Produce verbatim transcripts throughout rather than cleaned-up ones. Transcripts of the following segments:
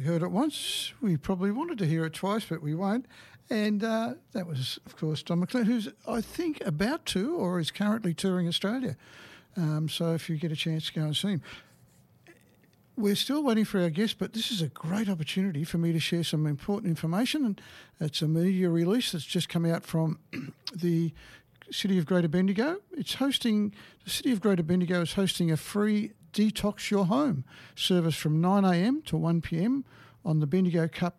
heard it once. We probably wanted to hear it twice, but we won't. And uh, that was, of course, Don McLean, who's, I think, about to or is currently touring Australia. Um, so if you get a chance to go and see him. We're still waiting for our guest, but this is a great opportunity for me to share some important information. And it's a media release that's just come out from the City of Greater Bendigo. It's hosting, the City of Greater Bendigo is hosting a free Detox Your Home service from nine a.m. to one p.m. on the Bendigo Cup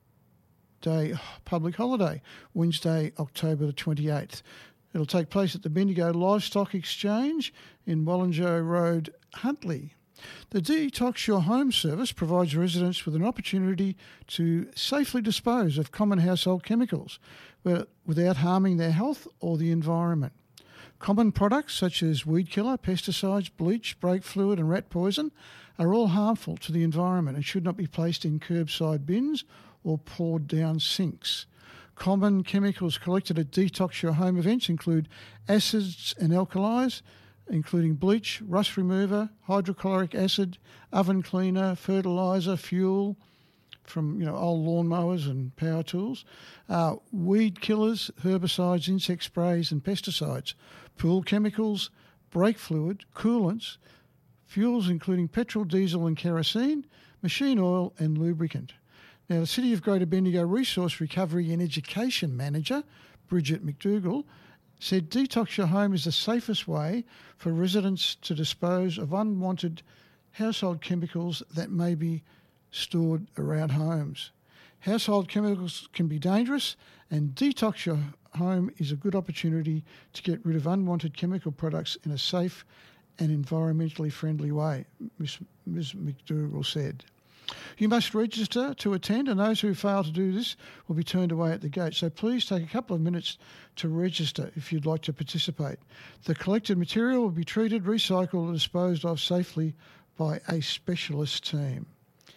Day public holiday, Wednesday, October the twenty-eighth. It'll take place at the Bendigo Livestock Exchange in Wallinjoe Road, Huntly. The Detox Your Home service provides residents with an opportunity to safely dispose of common household chemicals without harming their health or the environment. Common products such as weed killer, pesticides, bleach, brake fluid and rat poison are all harmful to the environment and should not be placed in curbside bins or poured down sinks. Common chemicals collected at Detox Your Home events include acids and alkalis, including bleach, rust remover, hydrochloric acid, oven cleaner, fertiliser, fuel from you know old lawnmowers and power tools, uh, weed killers, herbicides, insect sprays and pesticides, pool chemicals, brake fluid, coolants, fuels including petrol, diesel and kerosene, machine oil and lubricant. Now, the City of Greater Bendigo Resource Recovery and Education Manager, Bridget McDougall, said Detox Your Home is the safest way for residents to dispose of unwanted household chemicals that may be stored around homes. Household chemicals can be dangerous, and Detox Your Home is a good opportunity to get rid of unwanted chemical products in a safe and environmentally friendly way, Miz McDougall said. You must register to attend, and those who fail to do this will be turned away at the gate. So please take a couple of minutes to register if you'd like to participate. The collected material will be treated, recycled and disposed of safely by a specialist team.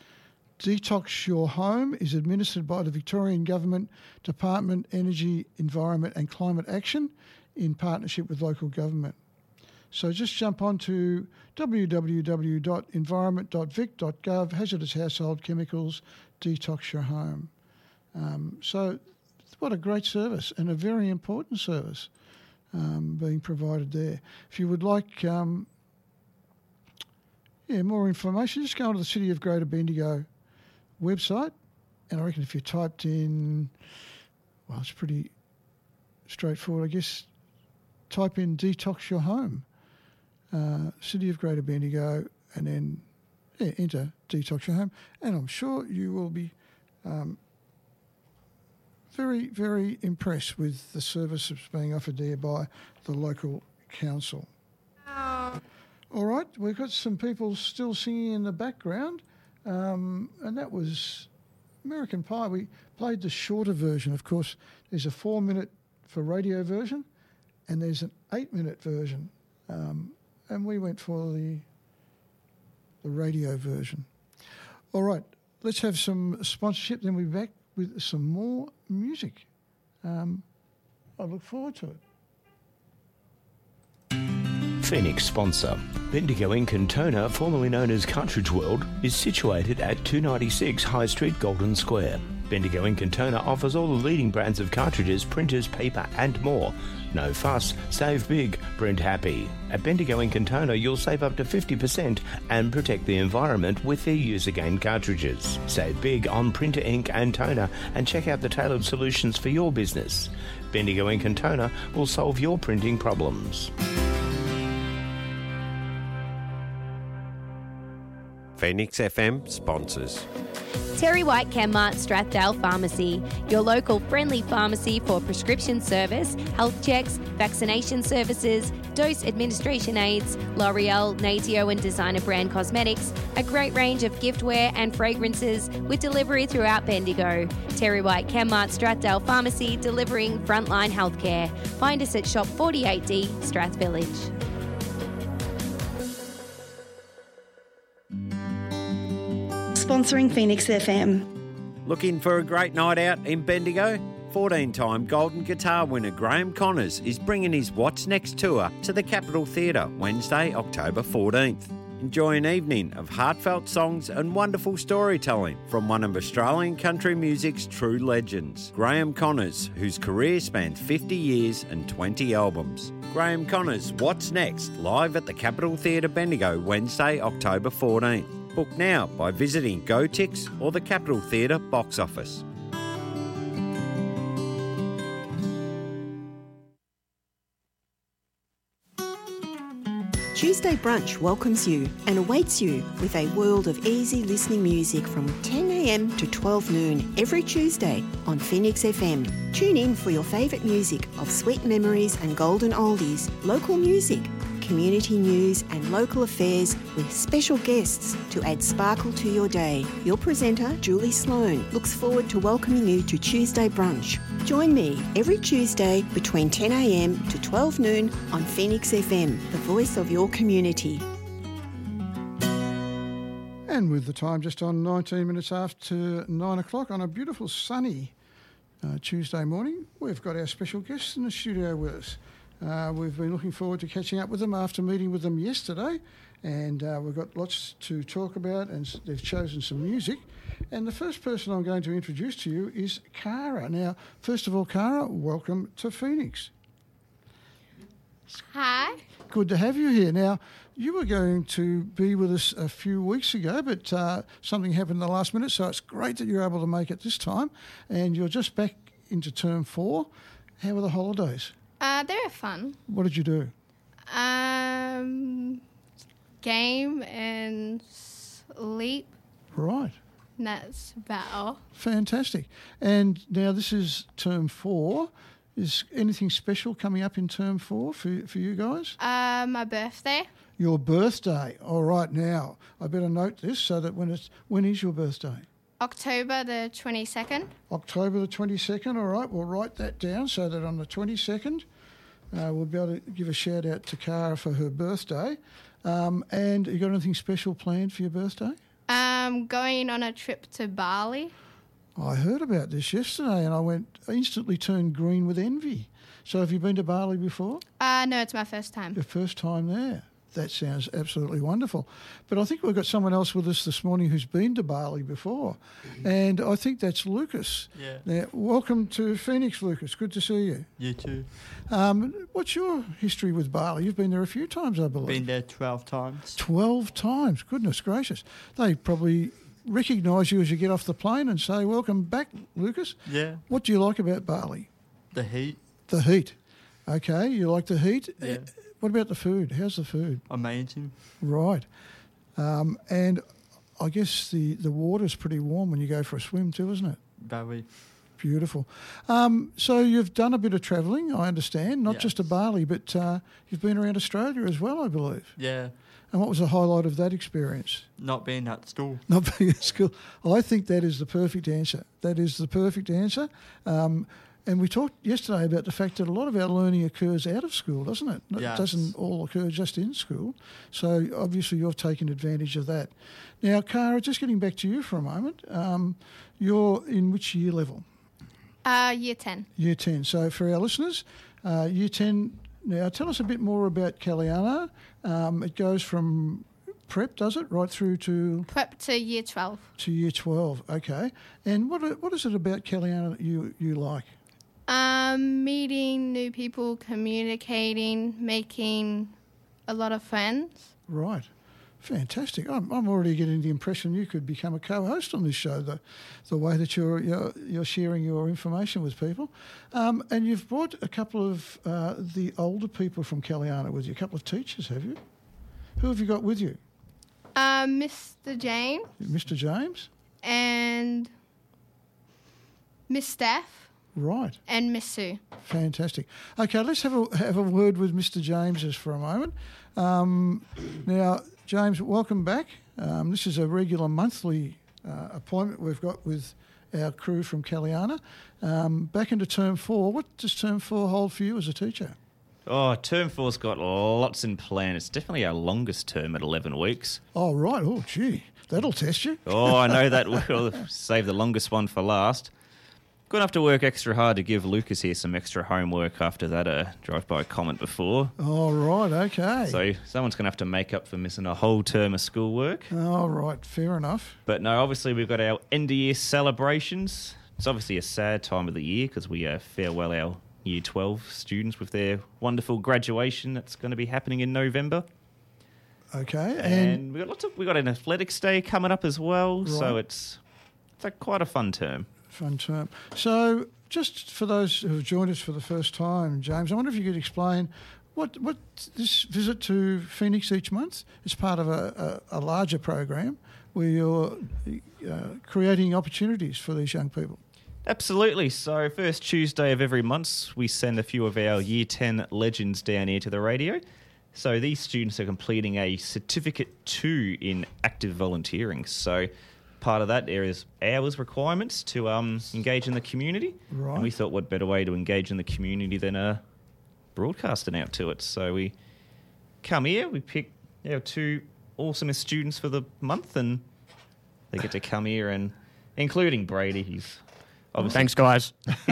Detox Your Home is administered by the Victorian Government Department Energy, Environment and Climate Action in partnership with local government. So just jump on to w w w dot environment dot vic dot gov, hazardous household chemicals, Detox Your Home. Um, so what a great service and a very important service um, being provided there. If you would like um, yeah, more information, just go onto the City of Greater Bendigo website, and I reckon if you typed in, well, it's pretty straightforward, I guess, type in Detox Your Home. Uh, City of Greater Bendigo, and then yeah, enter Detox Your Home, and I'm sure you will be um, very, very impressed with the service that's being offered there by the local council. Oh. All right, we've got some people still singing in the background, um, and that was American Pie. We played the shorter version, of course. There's a four-minute for radio version, and there's an eight-minute version. Um, And we went for the the radio version. All right, let's have some sponsorship, then we'll be back with some more music. Um, I look forward to it. Phoenix sponsor. Bendigo Ink and Toner, formerly known as Cartridge World, is situated at two ninety-six High Street, Golden Square. Bendigo Ink and Toner offers all the leading brands of cartridges, printers, paper and more. No fuss, save big, print happy. At Bendigo Ink and Toner, you'll save up to fifty percent and protect the environment with their Use Again cartridges. Save big on printer ink and toner and check out the tailored solutions for your business. Bendigo Ink and Toner will solve your printing problems. Phoenix F M sponsors. Terry White Chemmart Strathdale Pharmacy, your local friendly pharmacy for prescription service, health checks, vaccination services, dose administration aids, L'Oreal, Natio and designer brand cosmetics, a great range of giftware and fragrances with delivery throughout Bendigo. Terry White Chemmart Strathdale Pharmacy, delivering frontline healthcare. Find us at Shop forty-eight D, Strath Village. Sponsoring Phoenix F M. Looking for a great night out in Bendigo? fourteen-time Golden Guitar winner Graham Connors is bringing his What's Next tour to the Capitol Theatre Wednesday, October fourteenth. Enjoy an evening of heartfelt songs and wonderful storytelling from one of Australian country music's true legends, Graham Connors, whose career spanned fifty years and twenty albums. Graham Connors' What's Next, live at the Capitol Theatre Bendigo, Wednesday, October fourteenth. Book now by visiting GoTix or the Capitol Theatre box office. Tuesday Brunch welcomes you and awaits you with a world of easy listening music from ten a m to twelve noon every Tuesday on Phoenix F M. Tune in for your favourite music of sweet memories and golden oldies, local music, community news and local affairs with special guests to add sparkle to your day. Your presenter, Julie Sloan, looks forward to welcoming you to Tuesday Brunch. Join me every Tuesday between ten a m to twelve noon on Phoenix F M, the voice of your community. And with the time just on nineteen minutes after nine o'clock on a beautiful sunny uh, Tuesday morning, we've got our special guests in the studio with us. Uh, we've been looking forward to catching up with them after meeting with them yesterday, and uh, we've got lots to talk about, and they've chosen some music. And the first person I'm going to introduce to you is Cara. Now, first of all, Cara, welcome to Phoenix. Hi. Good to have you here. Now, you were going to be with us a few weeks ago, but uh, something happened in the last minute, so it's great that you're able to make it this time. And you're just back into term four. How were the holidays? Uh, they were fun. What did you do? Um, game and sleep. Right. And that's about all. Fantastic. And now this is term four. Is anything special coming up in term four for, for you guys? Uh, my birthday. Your birthday. All right. Now, I better note this so that when it's when is your birthday? October the twenty-second. October the twenty-second. All right. We'll write that down so that on the twenty-second uh, we'll be able to give a shout out to Cara for her birthday. Um, and you got anything special planned for your birthday? Um, going on a trip to Bali. I heard about this yesterday and I went instantly turned green with envy. So have you been to Bali before? Uh, no, it's my first time. Your first time there. That sounds absolutely wonderful. But I think we've got someone else with us this morning who's been to Bali before. And I think that's Lucas. Yeah. Now, welcome to Phoenix, Lucas. Good to see you. You too. Um, what's your history with Bali? You've been there a few times, I believe. Been there twelve times. twelve times. Goodness gracious. They probably recognise you as you get off the plane and say, welcome back, Lucas. Yeah. What do you like about Bali? The heat. The heat. Okay, you like the heat? Yeah. What about the food? How's the food? Amazing. Right. Um, and I guess the, the water's pretty warm when you go for a swim too, isn't it? Very. Beautiful. Um, so you've done a bit of travelling, I understand, not Yes. just to Bali, but uh, you've been around Australia as well, I believe. Yeah. And what was the highlight of that experience? Not being at school. Not being at school. I think that is the perfect answer. That is the perfect answer. Um, and we talked yesterday about the fact that a lot of our learning occurs out of school, doesn't it? It Yes. doesn't all occur just in school. So obviously you've taken advantage of that. Now, Cara, just getting back to you for a moment, um, you're in which year level? Uh, year ten. Year ten. So for our listeners, uh, year ten, now tell us a bit more about Caliano. Um, it goes from prep, does it, right through to Prep to year twelve. to year twelve? Okay. And what what is it about Caliano that you, you like? Um, meeting new people, communicating, making a lot of friends. Right. Fantastic. I'm, I'm already getting the impression you could become a co-host on this show, the, the way that you're, you're, you're sharing your information with people. Um, and you've brought a couple of uh, the older people from Caliano with you, a couple of teachers, have you? Who have you got with you? Um, Mister James Mister James? and Miss Steph Right. and Miss Sue. Fantastic. Okay, let's have a have a word with Mister James just for a moment. Um, now, James, welcome back. Um, this is a regular monthly uh, appointment we've got with our crew from Caliana. Um, back into term four. What does term four hold for you as a teacher? Oh, term four's got lots in plan. It's definitely our longest term at eleven weeks. Oh, right. Oh, gee, that'll test you. Oh, I know that will save the longest one for last. Going to have to work extra hard to give Lucas here some extra homework after that uh, drive-by comment before. All right, okay. So someone's going to have to make up for missing a whole term of schoolwork. All right, fair enough. But no, obviously we've got our end-of-year celebrations. It's obviously a sad time of the year because we uh, farewell our Year twelve students with their wonderful graduation that's going to be happening in November. Okay, And, and, we got lots of we got an athletics day coming up as well, Right. so it's it's like quite a fun term. fun term. So, just for those who have joined us for the first time, James, I wonder if you could explain what what this visit to Phoenix each month is part of a, a, a larger program where you're uh, creating opportunities for these young people. Absolutely. So first Tuesday of every month, we send a few of our Year ten legends down here to the radio. So these students are completing a Certificate two in active volunteering. So part of that there is hours requirements to um, engage in the community. Right. And we thought what better way to engage in the community than uh, broadcasting out to it. So we come here, we pick our two awesomest students for the month, and they get to come here, and including Brady, he's obviously Thanks, guys.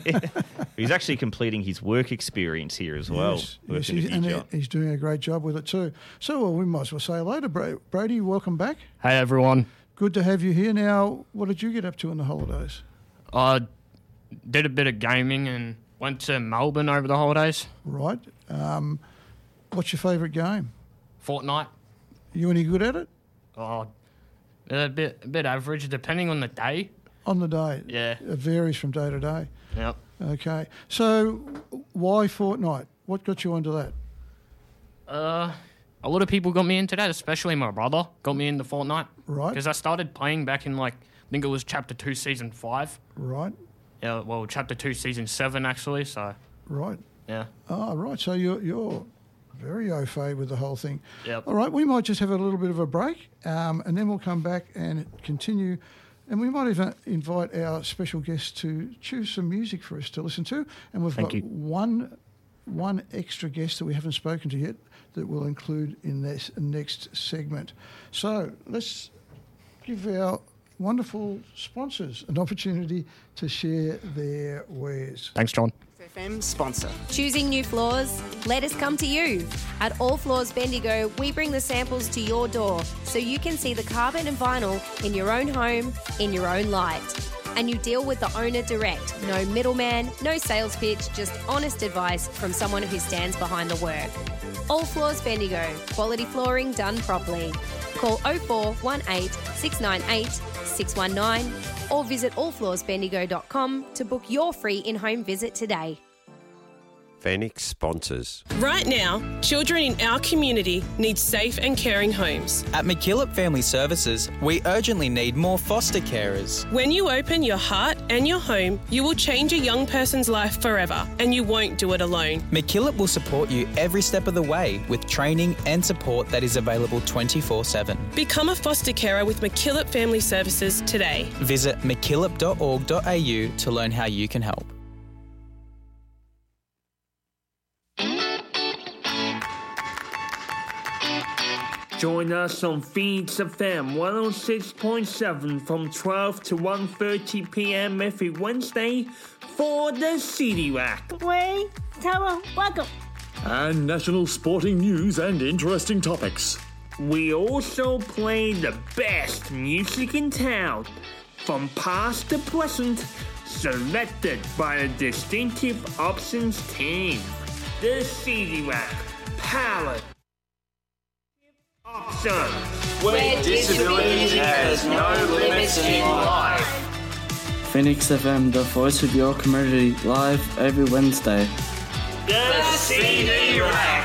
he's actually completing his work experience here as well. Yes, yes, working he's, with and you, he- John. he's doing a great job with it too. So, well, we might as well say hello to Bra- Brady. Welcome back. Hey, everyone. Good to have you here. Now, what did you get up to in the holidays? I did a bit of gaming and went to Melbourne over the holidays. Right. Um, what's your favourite game? Fortnite. You any good at it? Oh, a bit, a bit average, depending on the day. On the day? Yeah. It varies from day to day. Yep. Okay. So, why Fortnite? What got you onto that? Uh, a lot of people got me into that, especially my brother got me into Fortnite. Right. Because I started playing back in, like, I think it was Chapter two, Season five. Right. Yeah, well, Chapter two, Season seven, actually, so, Right. yeah. Oh, right. So you're you're very au fait with the whole thing. Yep. All right. We might just have a little bit of a break, um, and then we'll come back and continue. And we might even invite our special guest to choose some music for us to listen to. And we've Thank got you. one one extra guest that we haven't spoken to yet that we'll include in this next segment. So let's give our wonderful sponsors an opportunity to share their wares. Thanks, John. F M sponsor. Choosing new floors? Let us come to you. At All Floors Bendigo, we bring the samples to your door so you can see the carpet and vinyl in your own home, in your own light. And you deal with the owner direct. No middleman, no sales pitch, just honest advice from someone who stands behind the work. All Floors Bendigo, quality flooring done properly. Call oh four one eight, six nine eight, six one nine or visit all floors bendigo dot com to book your free in-home visit today. Phoenix sponsors. Right now, children in our community need safe and caring homes. At McKillop Family Services, we urgently need more foster carers. When you open your heart and your home, you will change a young person's life forever, and you won't do it alone. McKillop will support you every step of the way with training and support that is available twenty-four seven. Become a foster carer with McKillop Family Services today. Visit mckillop dot org dot a u to learn how you can help. Join us on Phoenix F M one oh six point seven from twelve to one thirty p.m. every Wednesday for the C D Rack. Wayne, Tara, welcome. And national sporting news and interesting topics. We also play the best music in town, from past to present, selected by the Distinctive Options team. The C D Rack, powered Options, where disability has no limits in life. Phoenix F M, the voice of your community, live every Wednesday. The C D Rack.